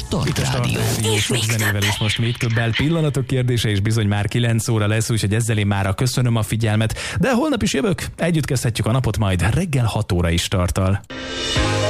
Start Rádió. És még zenével is most még többel. Pillanatok kérdése is bizony már 9 óra lesz, úgyhogy ezzel én mára köszönöm a figyelmet. De holnap is jövök, együtt kezdhetjük a napot majd reggel 6 óra is starttal.